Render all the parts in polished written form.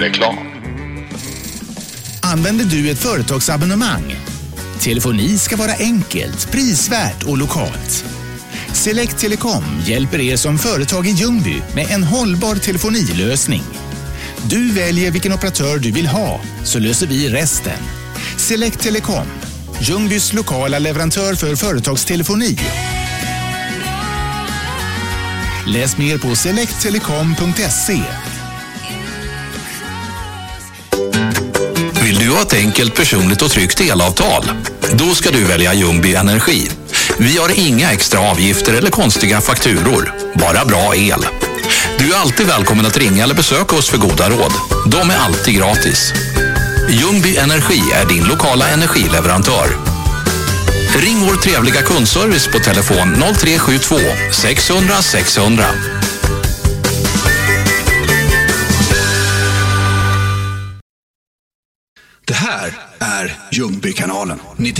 Reklam. Använder du ett företagsabonnemang? Telefoni ska vara enkelt, prisvärt och lokalt. Select Telecom hjälper er som företag i Ljungby med en hållbar telefonilösning. Du väljer vilken operatör du vill ha, så löser vi resten. Select Telecom, Ljungbys lokala leverantör för företagstelefoni. Läs mer på selecttelecom.se. Vill du ha ett enkelt, personligt och tryggt elavtal? Då ska du välja Ljungby Energi. Vi har inga extra avgifter eller konstiga fakturor. Bara bra el. Du är alltid välkommen att ringa eller besöka oss för goda råd. De är alltid gratis. Ljungby Energi är din lokala energileverantör. Ring vår trevliga kundservice på telefon 0372 600 600. Det här är Ljungby-kanalen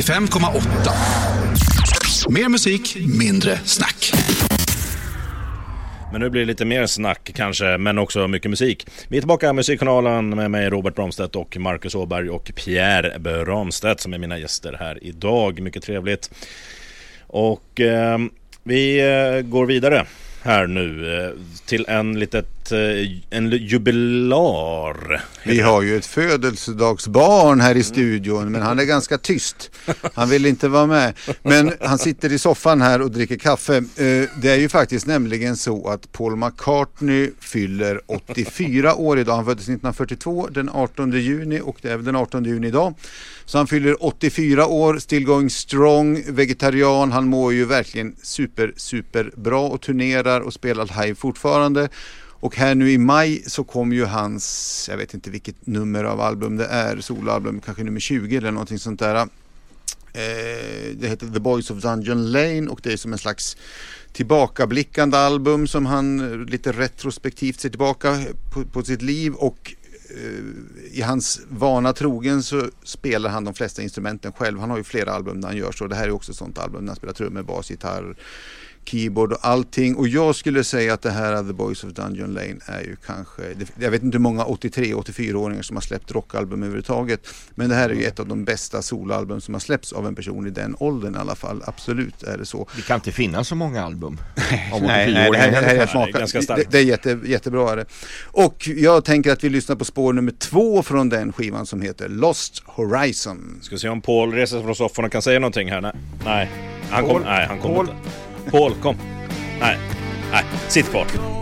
95,8. Mer musik, mindre snack. Men nu blir det lite mer snack kanske, men också mycket musik. Vi är tillbaka i musikkanalen med mig, Robert Bromstedt och Marcus Åberg och Pierre Bromstedt som är mina gäster här idag. Mycket trevligt. Och vi går vidare här nu till en jubilar. Vi har ju ett födelsedagsbarn här i studion, men han är ganska tyst. Han vill inte vara med. Men han sitter i soffan här och dricker kaffe. Det är ju faktiskt nämligen så att Paul McCartney fyller 84 år idag. Han föddes 1942 den 18 juni och det är den 18 juni idag. Så han fyller 84 år, still going strong, vegetarian. Han mår ju verkligen super bra och turnerar och spelar live fortfarande. Och här nu i maj så kom ju hans, jag vet inte vilket nummer av album det är, soloalbum, kanske nummer 20 eller någonting sånt där. Det heter The Boys of Dungeon Lane och det är som en slags tillbakablickande album som han lite retrospektivt ser tillbaka på sitt liv, och i hans vana trogen så spelar han de flesta instrumenten själv. Han har ju flera album där han gör så. Det här är också ett sånt album där han spelar trummor, bas, gitarr, keyboard och allting. Och jag skulle säga att det här The Boys of Dungeon Lane är ju kanske, jag vet inte hur många 83-84-åringar som har släppt rockalbum överhuvudtaget, men det här är ju ett av de bästa soloalbum som har släppts av en person i den åldern i alla fall. Absolut är det så. Det kan inte finnas så många album. Nej, det är jättebra är det. Och jag tänker att vi lyssnar på spår nummer 2 från den skivan som heter Lost Horizon. Ska se om Paul reser sig från soffan och kan säga någonting här. Nej, han kom inte. Paul, kom. Nej, sitt kvar.